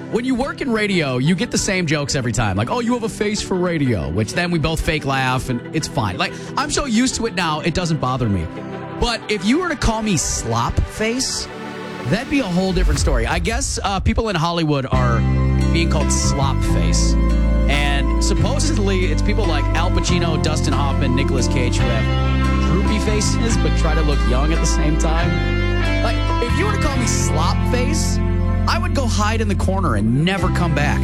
when you work in radio, you get the same jokes every time. Like, oh, you have a face for radio, which then we both fake laugh, and it's fine. Like, I'm so used to it now, it doesn't bother me. But if you were to call me slop face, that'd be a whole different story. I guess people in Hollywood are being called slop face. And supposedly, it's people like Al Pacino, Dustin Hoffman, Nicolas Cage who have droopy faces but try to look young at the same time. Like, if you were to call me slop face, I would go hide in the corner and never come back.